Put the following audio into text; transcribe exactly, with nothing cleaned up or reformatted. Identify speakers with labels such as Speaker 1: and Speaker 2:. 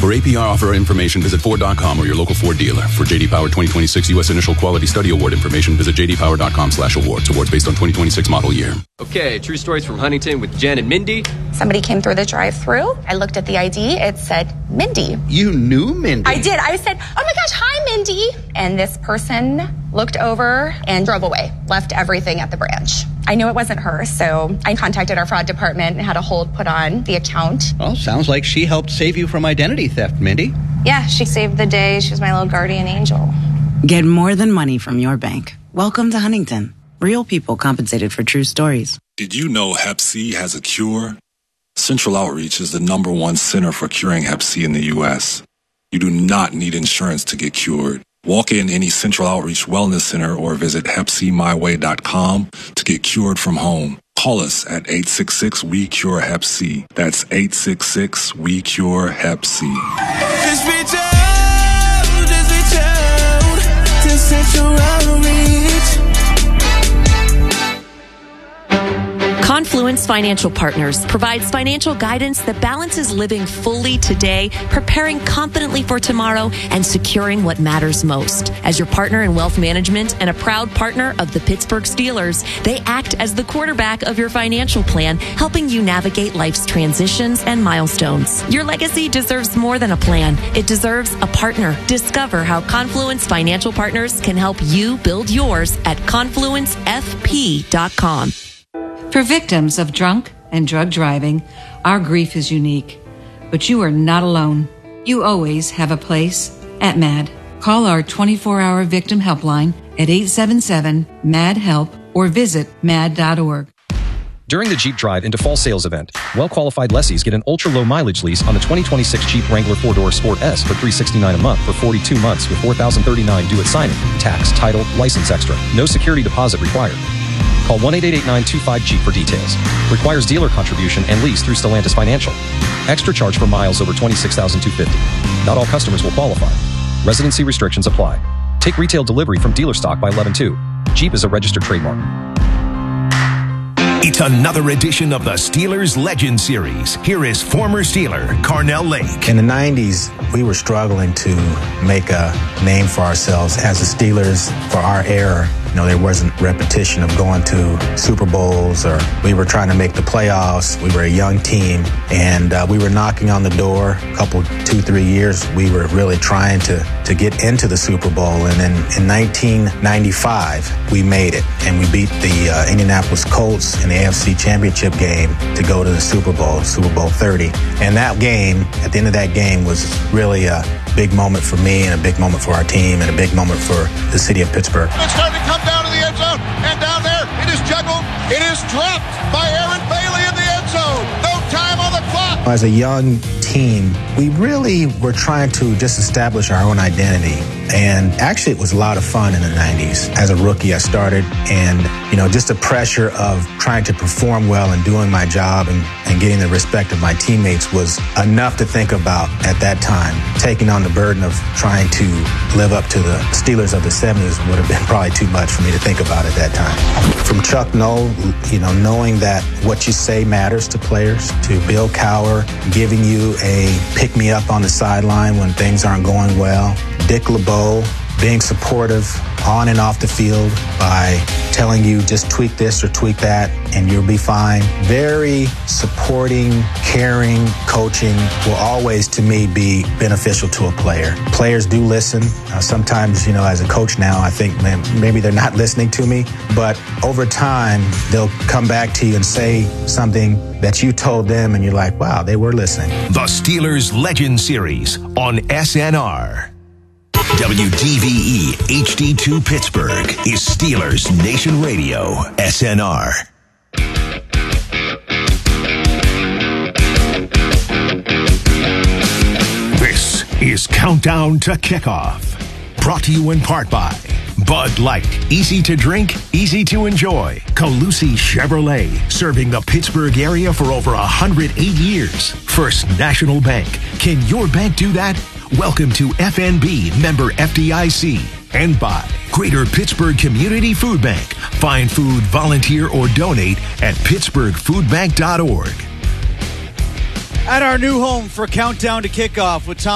Speaker 1: For A P R offer information, visit Ford dot com or your local Ford dealer. For J D Power twenty twenty-six U S Initial Quality Study Award information, visit J D Power dot com slash awards. Awards based on twenty twenty-six model year.
Speaker 2: Okay, true stories from Huntington with Jen and Mindy.
Speaker 3: Somebody came through the drive-thru. I looked at the I D. It said Mindy.
Speaker 4: You knew Mindy?
Speaker 3: I did. I said, oh my gosh, hi, Mindy. And this person looked over and drove away, left everything at the branch. I knew it wasn't her, so I contacted our fraud department and had a hold put on the account.
Speaker 4: Well, sounds like she helped save you from identity theft, Mindy.
Speaker 3: Yeah, she saved the day. She was my little guardian angel.
Speaker 5: Get more than money from your bank. Welcome to Huntington. Real people compensated for true stories.
Speaker 6: Did you know Hep C has a cure? Central Outreach is the number one center for curing Hep C in the U S. You do not need insurance to get cured. Walk in any Central Outreach Wellness Center or visit hep c my way dot com to get cured from home. Call us at eight six six, W E, cure hep C. That's eight six six, W E, cure hep C.
Speaker 7: Just reach out, just reach out to Central Outreach.
Speaker 8: Confluence Financial Partners provides financial guidance that balances living fully today, preparing confidently for tomorrow, and securing what matters most. As your partner in wealth management and a proud partner of the Pittsburgh Steelers, they act as the quarterback of your financial plan, helping you navigate life's transitions and milestones. Your legacy deserves more than a plan. It deserves a partner. Discover how Confluence Financial Partners can help you build yours at confluence f p dot com.
Speaker 9: For victims of drunk and drug driving, our grief is unique. But you are not alone. You always have a place at MAD. Call our twenty-four hour victim helpline at eight seven seven, M A D, HELP or visit mad dot org.
Speaker 10: During the Jeep Drive into Fall sales event, well-qualified lessees get an ultra-low mileage lease on the twenty twenty-six Jeep Wrangler four-door Sport S for three hundred sixty-nine dollars a month for forty-two months with four thousand thirty-nine dollars due at signing. Tax, title, license extra. No security deposit required. Call one eight eight eight nine two five Jeep for details. Requires dealer contribution and lease through Stellantis Financial. Extra charge for miles over twenty-six thousand two hundred fifty. Not all customers will qualify. Residency restrictions apply. Take retail delivery from dealer stock by eleven two. Jeep is a registered trademark.
Speaker 11: It's another edition of the Steelers Legend Series. Here is former Steeler Carnell Lake.
Speaker 12: In the nineties, we were struggling to make a name for ourselves as the Steelers for our era. You know, there wasn't repetition of going to Super Bowls, or we were trying to make the playoffs. We were a young team, and uh, we were knocking on the door. A couple, two, three years, we were really trying to, to get into the Super Bowl. And then in nineteen ninety-five, we made it, and we beat the uh, Indianapolis Colts in the A F C Championship game to go to the Super Bowl, Super Bowl thirty. And that game, at the end of that game, was really a big moment for me and a big moment for our team and a big moment for the city of Pittsburgh.
Speaker 13: It's starting to come down to the end zone, and down there, it is juggled. It is dropped by Aaron Bailey in the end zone. No time on the clock.
Speaker 12: As a young team, we really were trying to just establish our own identity. And actually, it was a lot of fun in the nineties. As a rookie, I started, and, you know, just the pressure of trying to perform well and doing my job and, and getting the respect of my teammates was enough to think about at that time. Taking on the burden of trying to live up to the Steelers of the seventies would have been probably too much for me to think about at that time. From Chuck Noll, you know, knowing that what you say matters to players, to Bill Cowher giving you a pick-me-up on the sideline when things aren't going well, Dick LeBeau being supportive on and off the field by telling you just tweak this or tweak that and you'll be fine. Very supporting, caring coaching will always, to me, be beneficial to a player. Players do listen. Uh, sometimes, you know, as a coach now, I think man, maybe they're not listening to me, but over time, they'll come back to you and say something that you told them and you're like, wow, they were listening.
Speaker 11: The Steelers Legend Series on S N R. W D V E H D two Pittsburgh is Steelers Nation Radio, S N R. This is Countdown to Kickoff, brought to you in part by Bud Light, easy to drink, easy to enjoy. Colussy Chevrolet, serving the Pittsburgh area for over one hundred eight years. First National Bank, can your bank do that? Welcome to F N B, member F D I C. And by Greater Pittsburgh Community Food Bank. Find food, volunteer, or donate at pittsburgh food bank dot org.
Speaker 14: At our new home for Countdown to Kickoff with Tom